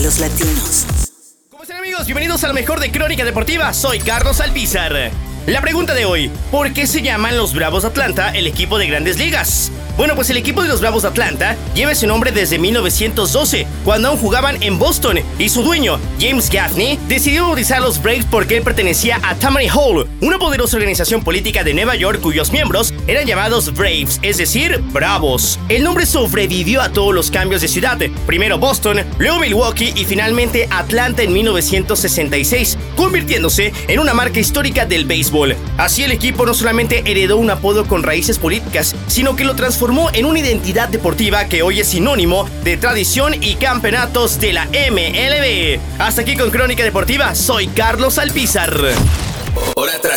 los latinos. ¿Cómo están, amigos? Bienvenidos a lo mejor de Crónica Deportiva. Soy Carlos Alpizar. La pregunta de hoy: ¿por qué se llaman los Bravos de Atlanta el equipo de Grandes Ligas? Bueno, pues el equipo de los Bravos de Atlanta lleva ese nombre desde 1912, cuando aún jugaban en Boston, y su dueño, James Gaffney, decidió bautizar a los Braves porque él pertenecía a Tammany Hall, una poderosa organización política de Nueva York cuyos miembros eran llamados Braves, es decir, Bravos. El nombre sobrevivió a todos los cambios de ciudad, primero Boston, luego Milwaukee y finalmente Atlanta en 1966, convirtiéndose en una marca histórica del béisbol. Así el equipo no solamente heredó un apodo con raíces políticas, sino que lo transformó en una identidad deportiva que hoy es sinónimo de tradición y campeonatos de la MLB. Hasta aquí con Crónica Deportiva, soy Carlos Alpizar.